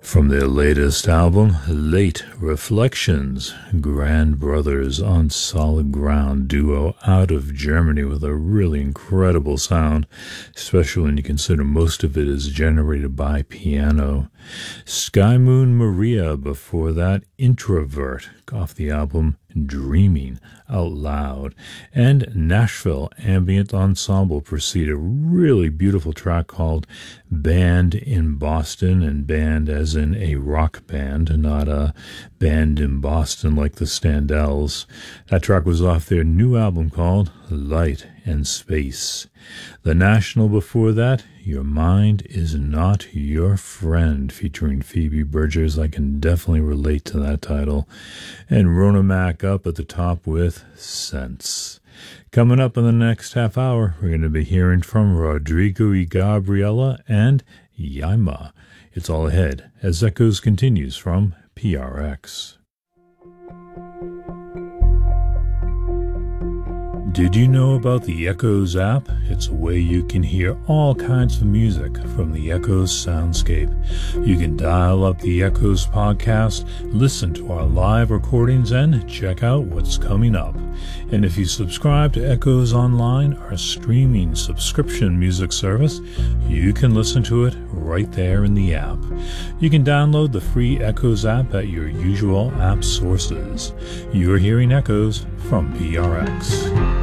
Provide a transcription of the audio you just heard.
From their latest album, Late Reflections, Grand Brothers on Solid Ground duo out of Germany with a really incredible sound, especially when you consider most of it is generated by piano. Sky Moon Maria before that, Introvert off the album Dreaming Out Loud, and Nashville Ambient Ensemble preceded a really beautiful track called Band in Boston, and band as in a rock band, not a band in Boston like the Standells. That track was off their new album called Light and Space. The National before that, Your Mind Is Not Your Friend, featuring Phoebe Bridgers. I can definitely relate to that title. And Rona Mac up at the top with Sense. Coming up in the next half hour, we're going to be hearing from Rodrigo y Gabriela and Yaima. It's all ahead as Echoes continues from PRX. Did you know about the Echoes app? It's a way you can hear all kinds of music from the Echoes soundscape. You can dial up the Echoes podcast, listen to our live recordings, and check out what's coming up. And if you subscribe to Echoes Online, our streaming subscription music service, you can listen to it right there in the app. You can download the free Echoes app at your usual app sources. You're hearing Echoes from PRX.